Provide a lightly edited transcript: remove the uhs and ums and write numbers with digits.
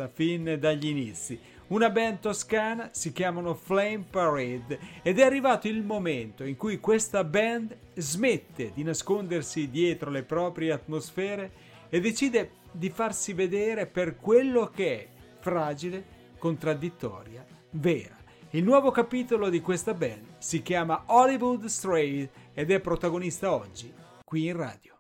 iniziata fin dagli inizi. Una band toscana, si chiamano Flame Parade, ed è arrivato il momento in cui questa band smette di nascondersi dietro le proprie atmosfere e decide di farsi vedere per quello che è: fragile, contraddittoria, vera. Il nuovo capitolo di questa band si chiama Hollywood Straight ed è protagonista oggi qui in radio.